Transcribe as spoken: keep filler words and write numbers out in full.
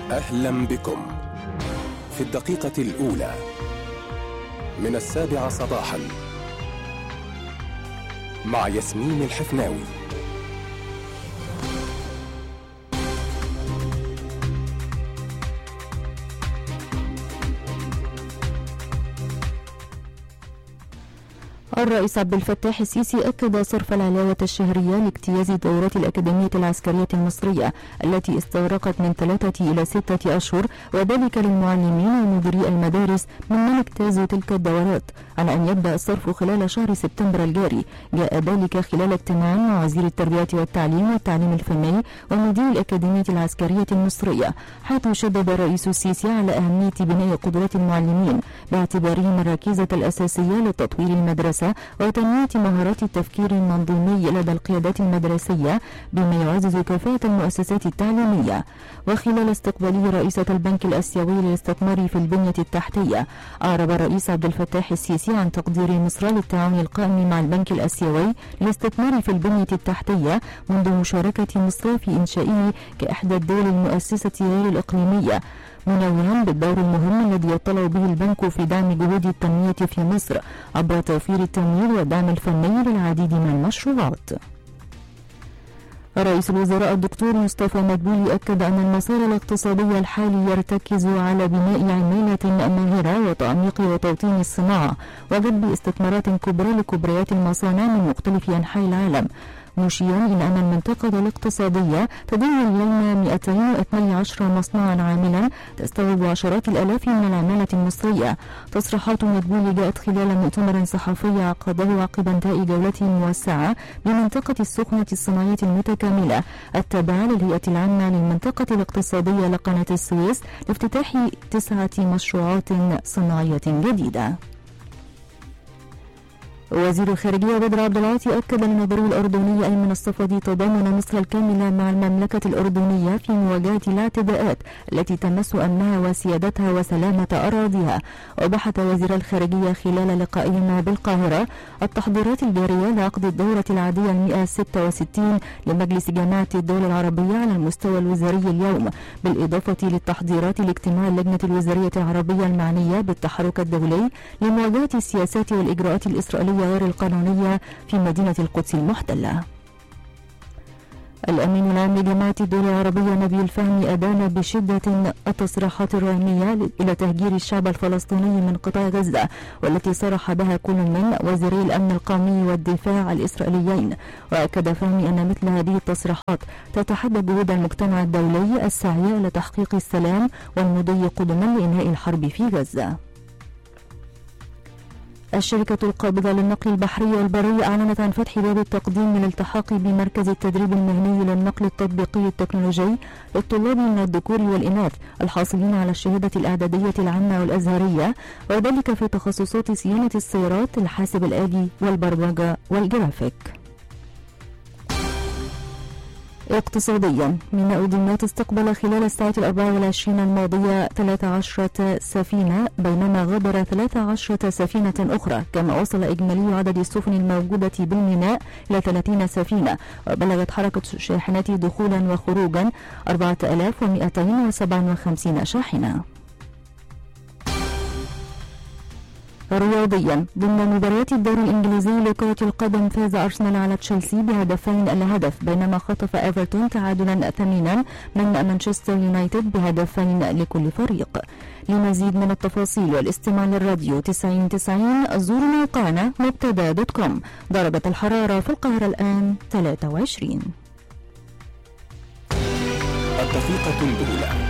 أهلا بكم في الدقيقة الأولى من السابعة صباحا مع ياسمين الحفناوي. الرئيس عبد الفتاح السيسي أكد صرف العلاوة الشهرية لاجتياز الدورات الأكاديمية العسكرية المصرية التي استغرقت من ثلاثة إلى ستة أشهر، وذلك للمعلمين ومديري المدارس ممن اجتازوا تلك الدورات، على أن يبدأ الصرف خلال شهر سبتمبر الجاري. جاء ذلك خلال اجتماع مع وزير التربية والتعليم والتعليم الفني ومدير الأكاديمية العسكرية المصرية، حيث شدد الرئيس السيسي على أهمية بناء قدرات المعلمين باعتبارهم الركيزة الأساسية لتطوير المدرسة وتنمية مهارات التفكير المنظومي لدى القيادات المدرسية بما يعزز كفاءة المؤسسات التعليمية. وخلال استقباله رئيسة البنك الآسيوي للاستثمار في البنية التحتية، أعرب الرئيس عبد الفتاح السيسي عن تقدير مصر للتعاون القائم مع البنك الآسيوي للاستثمار في البنية التحتية منذ مشاركة مصر في إنشائه كإحدى الدول المؤسسة غير الإقليمية، منوها بالدور المهم الذي يطلع به البنك في دعم جهود التنمية في مصر عبر توفير التمويل والدعم الفني للعديد من المشروعات. رئيس الوزراء الدكتور مصطفى مدبولي أكد أن المسار الاقتصادي الحالي يرتكز على بناء عمالة ماهرة وتعميق وتوطين الصناعة وجلب استثمارات كبرى لكبريات المصانع من مختلف أنحاء العالم، مشيرا إلى أن المنطقة الاقتصادية تضم اليوم مئتين واثني عشر مصنعا عاملا تستوعب عشرات الآلاف من العمالة المصرية. تصريحات مدبولي جاءت خلال مؤتمر صحفي عقده عقب انتهاء جولته الموسعة بمنطقة السخنة الصناعية المتكاملة التابعة للهيئة العامة للمنطقة الاقتصادية لقناة السويس لافتتاح تسعة مشروعات صناعية جديدة. وزير الخارجية بدر عبد العاطي أكد للنظير الأردني أيمن الصفدي تضامن مصر الكامل مع المملكة الأردنية في مواجهة الاعتداءات التي تمس أمنها وسيادتها وسلامة أراضيها. وبحث وزير الخارجية خلال لقائهما بالقاهرة التحضيرات الجارية لعقد الدورة العادية المئة وستة وستين لمجلس جامعة الدول العربية على المستوى الوزاري اليوم، بالإضافة للتحضيرات لاجتماع اللجنة الوزارية العربية المعنية بالتحرك الدولي لمواجهة السياسات والإجراءات الإسرائيلية غير القانونية في مدينة القدس المحتلة. الأمين العام لجامعة الدول العربية نبيل فهمي أدان بشدة التصريحات الرامية إلى تهجير الشعب الفلسطيني من قطاع غزة، والتي صرح بها كل من وزيري الأمن القومي والدفاع الإسرائيليين. وأكد فهمي أن مثل هذه التصريحات تتحدى جهود المجتمع الدولي السعي لتحقيق السلام والمضي قدما لإنهاء الحرب في غزة. الشركة القابضة للنقل البحري والبري أعلنت عن فتح باب التقديم للالتحاق بمركز التدريب المهني للنقل التطبيقي التكنولوجي للطلاب من الذكور والإناث الحاصلين على الشهادة الإعدادية العامة والأزهرية، وذلك في تخصصات صيانة السيارات، الحاسب الآلي والبرمجة والجرافيك. اقتصاديا، ميناء دمياط استقبل خلال الساعة الأربع والعشرين الماضية ثلاث عشرة سفينة، بينما غادر ثلاث عشرة سفينة أخرى، كما وصل إجمالي عدد السفن الموجودة بالميناء إلى ثلاثين سفينة، وبلغت حركة الشاحنات دخولا وخروجا أربعة آلاف ومئتين وسبعة وخمسين شاحنة. رياضيا، ضمن مباريات الدوري الإنجليزي لكرة القدم فاز أرسنال على تشيلسي بهدفين الهدف، بينما خطف إيفرتون تعادلا ثمينا من مانشستر يونايتد بهدفين لكل فريق. لمزيد من التفاصيل والاستماع للراديو تسعين تسعين زوروا موقعنا مبتدا دوت كوم. درجة الحرارة في القاهرة الآن ثلاثة وعشرين. الدقيقة الأولى